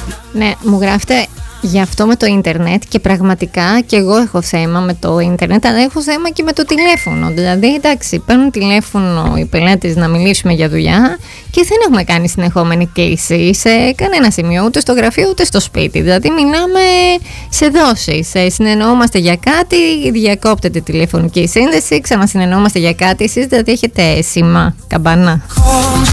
Ναι, μου γράφετε γι' αυτό με το ίντερνετ και πραγματικά και εγώ έχω θέμα με το ίντερνετ, αλλά έχω θέμα και με το τηλέφωνο. Δηλαδή, εντάξει, παίρνουν τηλέφωνο οι πελάτες να μιλήσουμε για δουλειά και δεν έχουμε κάνει συνεχόμενη κλήση σε κανένα σημείο, ούτε στο γραφείο ούτε στο σπίτι. Δηλαδή, μιλάμε σε δόσεις. Συνεννοούμαστε για κάτι, διακόπτεται τηλεφωνική σύνδεση, ξανασυνεννοούμαστε για κάτι. Εσείς δηλαδή έχετε σήμα, καμπάνα.